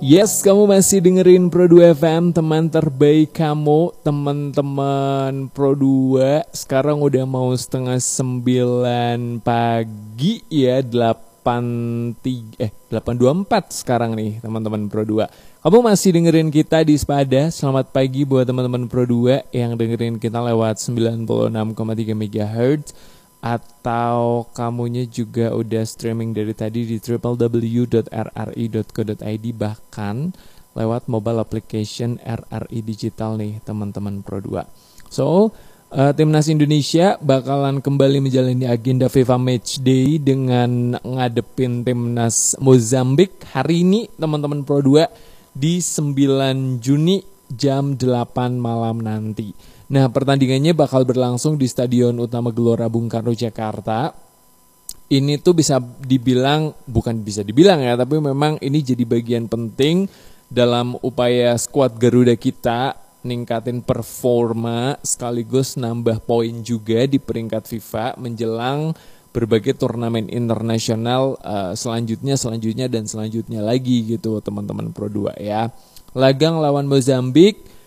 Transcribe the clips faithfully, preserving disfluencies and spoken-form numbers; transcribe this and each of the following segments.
Yes, kamu masih dengerin Pro dua F M, teman terbaik kamu, teman-teman Pro dua. Sekarang udah mau setengah sembilan pagi ya, delapan tiga eh delapan dua puluh empat sekarang nih teman-teman Pro dua. Kamu masih dengerin kita di Spada. Selamat pagi buat teman-teman Pro dua yang dengerin kita lewat sembilan puluh enam koma tiga megahertz. Atau kamunya juga udah streaming dari tadi di w w w dot r r i dot co dot i d, bahkan lewat mobile application R R I Digital nih teman-teman Pro dua. So, uh, Timnas Indonesia bakalan kembali menjalani agenda FIFA Matchday dengan ngadepin Timnas Mozambik hari ini teman-teman Pro dua di sembilan Juni jam delapan malam nanti. Nah, pertandingannya bakal berlangsung di Stadion Utama Gelora Bung Karno, Jakarta. Ini tuh bisa dibilang, bukan bisa dibilang ya, tapi memang ini jadi bagian penting dalam upaya skuad Garuda kita ningkatin performa sekaligus nambah poin juga di peringkat FIFA menjelang berbagai turnamen internasional uh, selanjutnya, selanjutnya, dan selanjutnya lagi gitu teman-teman Pro dua ya. Lagang lawan Mozambik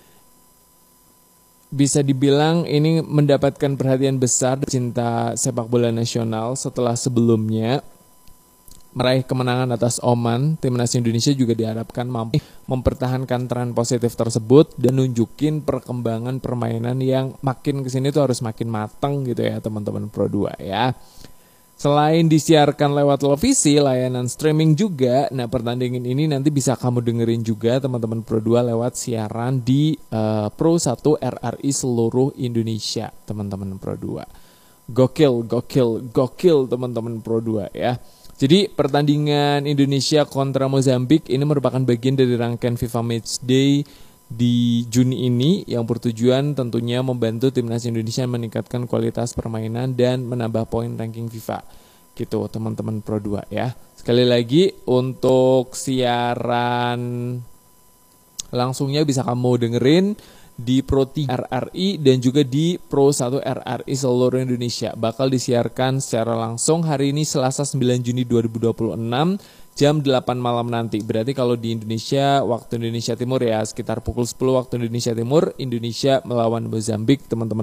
bisa dibilang ini mendapatkan perhatian besar cinta sepak bola nasional setelah sebelumnya meraih kemenangan atas Oman. Timnas Indonesia juga diharapkan mampu mempertahankan tren positif tersebut dan nunjukin perkembangan permainan yang makin kesini tuh harus makin matang gitu ya teman-teman Pro dua ya. Selain disiarkan lewat televisi, layanan streaming juga. Nah, pertandingan ini nanti bisa kamu dengerin juga teman-teman Pro dua lewat siaran di uh, Pro satu R R I seluruh Indonesia, teman-teman Pro dua. Gokil, gokil, gokil teman-teman Pro dua ya. Jadi pertandingan Indonesia kontra Mozambik ini merupakan bagian dari rangkaian FIFA Matchday di Juni ini yang bertujuan tentunya membantu Timnas Indonesia meningkatkan kualitas permainan dan menambah poin ranking FIFA gitu teman-teman Pro dua ya. Sekali lagi untuk siaran langsungnya bisa kamu dengerin di Pro tiga R R I dan juga di Pro satu R R I seluruh Indonesia. Bakal disiarkan secara langsung hari ini Selasa sembilan Juni dua ribu dua puluh enam jam delapan malam nanti. Berarti kalau di Indonesia, waktu Indonesia Timur ya sekitar pukul sepuluh waktu Indonesia Timur, Indonesia melawan Mozambik teman-teman.